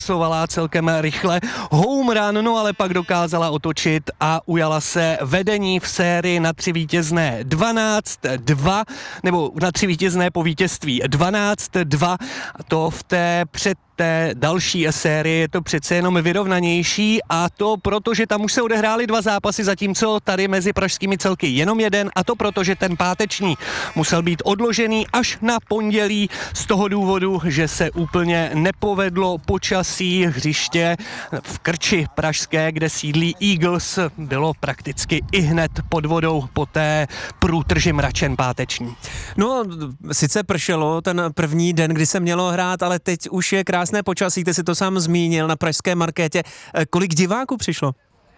Sovala celkem rychle home run, no ale pak dokázala otočit a ujala se vedení v sérii na 3 vítězné 12-2, nebo na 3 vítězné po vítězství 12-2, a to v té další série je to přece jenom vyrovnanější, a to proto, že tam už se odehrály 2 zápasy, zatímco tady mezi pražskými celky jenom jeden, a to proto, že ten páteční musel být odložený až na pondělí z toho důvodu, že se úplně nepovedlo počasí. Hřiště v Krči pražské, kde sídlí Eagles, bylo prakticky ihned pod vodou po té průtrži mračen páteční. No, sice pršelo ten první den, kdy se mělo hrát, ale teď už je krásné počasí, ty si to sám zmínil na pražské markétě. Kolik diváků přišlo?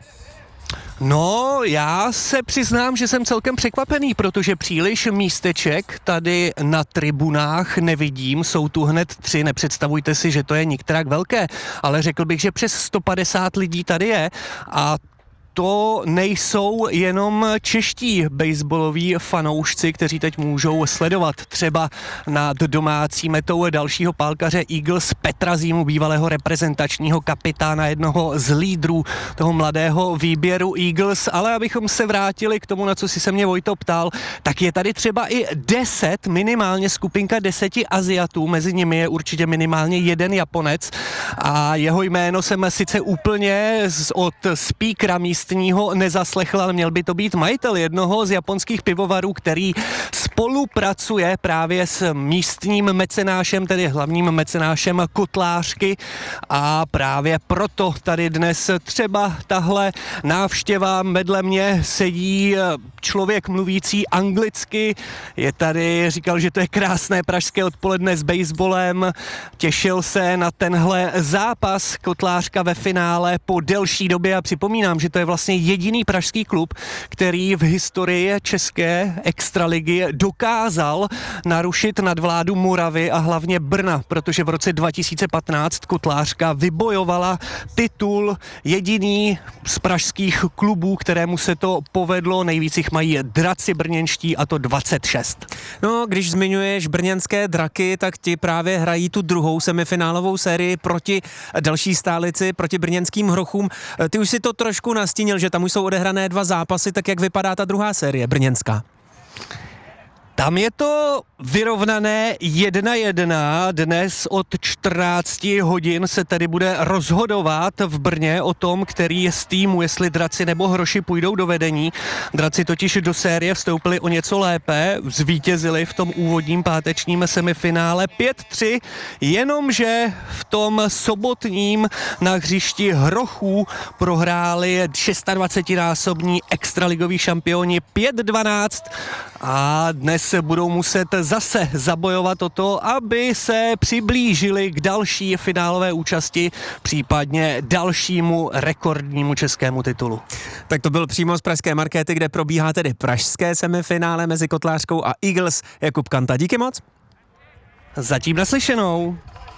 No, já se přiznám, že jsem celkem překvapený, protože příliš místeček tady na tribunách nevidím, jsou tu hned 3, nepředstavujte si, že to je nikterak velké, ale řekl bych, že přes 150 lidí tady je, a to nejsou jenom čeští baseballoví fanoušci, kteří teď můžou sledovat třeba nad domácí metou dalšího pálkaře Eagles Petra Zimu, bývalého reprezentačního kapitána, jednoho z lídrů toho mladého výběru Eagles, ale abychom se vrátili k tomu, na co si se mě Vojto ptal, tak je tady třeba i 10, minimálně skupinka 10 Aziatů, mezi nimi je určitě minimálně jeden Japonec a jeho jméno jsem sice úplně od speakera místního nezaslechl, ale měl by to být majitel jednoho z japonských pivovarů, který spolupracuje právě s místním mecenášem, tedy hlavním mecenášem Kotlářky, a právě proto tady dnes třeba tahle návštěva. Vedle mě sedí člověk mluvící anglicky, je tady, říkal, že to je krásné pražské odpoledne s baseballem, těšil se na tenhle zápas Kotlářka ve finále po delší době, a připomínám, že to je vlastně jediný pražský klub, který v historii české extraligy dokázal narušit nadvládu Moravy a hlavně Brna, protože v roce 2015 Kotlářka vybojovala titul, jediný z pražských klubů, kterému se to povedlo, nejvíc jich mají draci brněnští, a to 26. No, když zmiňuješ brněnské draky, tak ti právě hrají tu druhou semifinálovou sérii proti další stálici, proti brněnským hrochům. Ty už si to trošku nastínil, že tam už jsou odehrané 2 zápasy, tak jak vypadá ta druhá série brněnská? Tam je to vyrovnané 1-1. Dnes od 14 hodin se tedy bude rozhodovat v Brně o tom, který je z týmu, jestli draci nebo hroši půjdou do vedení. Draci totiž do série vstoupili o něco lépe, zvítězili v tom úvodním pátečním semifinále 5-3, jenomže v tom sobotním na hřišti hrochů prohráli 26násobní extraligoví šampioni 5-12 a dnes se budou muset zase zabojovat o to, aby se přiblížili k další finálové účasti, případně dalšímu rekordnímu českému titulu. Tak to byl přímo z pražské markéty, kde probíhá tedy pražské semifinále mezi Kotlářkou a Eagles. Jakub Kanta, díky moc. Zatím naslyšenou.